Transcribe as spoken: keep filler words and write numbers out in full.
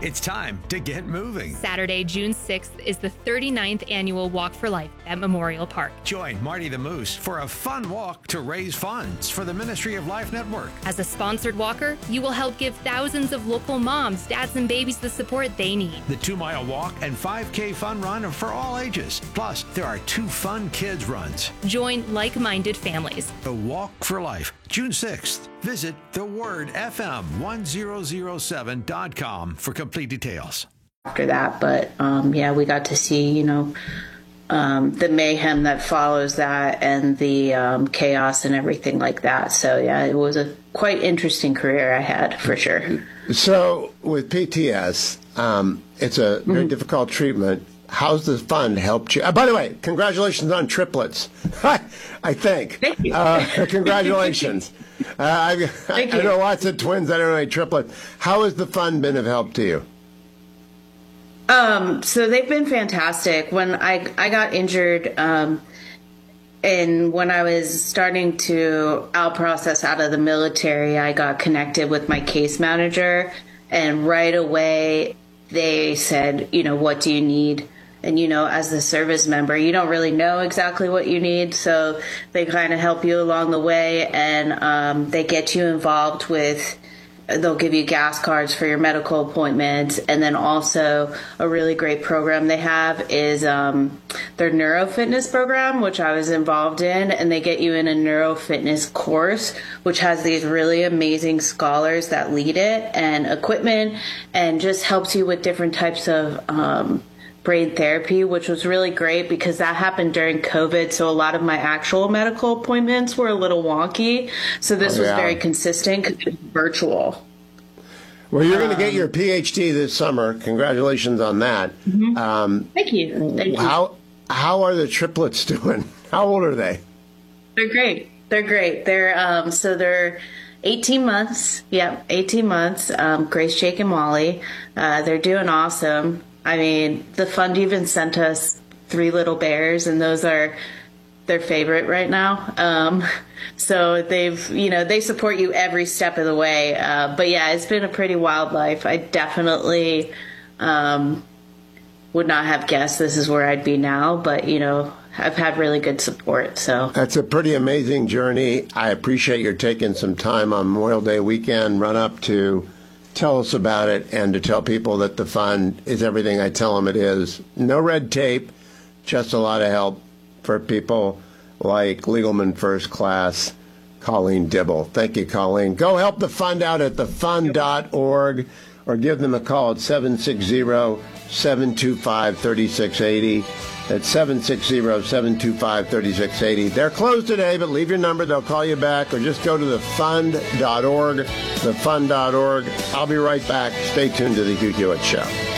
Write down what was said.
It's time to get moving. Saturday, June sixth is the thirty-ninth annual Walk for Life at Memorial Park. Join Marty the Moose for a fun walk to raise funds for the Ministry of Life Network. As a sponsored walker, you will help give thousands of local moms, dads, and babies the support they need. The two-mile walk and five K fun run are for all ages. Plus, there are two fun kids runs. Join like-minded families. The Walk for Life, June sixth. Visit the word F M one thousand seven dot com for complete details. After that, but um, yeah, we got to see, you know, um, the mayhem that follows that and the um, chaos and everything like that. So yeah, it was a quite interesting career I had for sure. So with P T S, um, it's a very mm-hmm. difficult treatment. How's the fund helped you? Uh, by the way, congratulations on triplets. I think. Thank you. Uh, congratulations. uh, I, I, I know lots of twins. I don't know any triplets. How has the fund been of help to you? Um, so they've been fantastic. When I I got injured, um, and when I was starting to out process out of the military, I got connected with my case manager, and right away they said, you know, what do you need? And, you know, as the service member, you don't really know exactly what you need. So they kind of help you along the way, and um, they get you involved with, they'll give you gas cards for your medical appointments. And then also a really great program they have is um, their neurofitness program, which I was involved in. And they get you in a neurofitness course, which has these really amazing scholars that lead it and equipment, and just helps you with different types of um brain therapy, which was really great because that happened during COVID. So a lot of my actual medical appointments were a little wonky. So this oh, yeah. was very consistent because it was virtual. Well, you're um, going to get your P H D this summer. Congratulations on that. Mm-hmm. Um, Thank you. Thank how, you. How are the triplets doing? How old are they? They're great. They're great. They're um, so they're eighteen months. Yep, eighteen months. Um, Grace, Jake, and Molly. Uh, they're doing awesome. I mean, the fund even sent us three little bears, and those are their favorite right now. Um, so they've, you know, they support you every step of the way. Uh, but yeah, it's been a pretty wild life. I definitely um, would not have guessed this is where I'd be now, but, you know, I've had really good support. So that's a pretty amazing journey. I appreciate your taking some time on Memorial Day weekend, run up to tell us about it, and to tell people that the fund is everything I tell them it is. No red tape, just a lot of help for people like Legalman First Class, Colleen Dibble. Thank you, Colleen. Go help the fund out at the fund dot org or give them a call at seven six zero, seven two five, three six eight zero. That's seven six zero, seven two five, three six eight zero. They're closed today, but leave your number. They'll call you back, or just go to the fund dot org, the fund dot org. I'll be right back. Stay tuned to the Hugh Hewitt Show.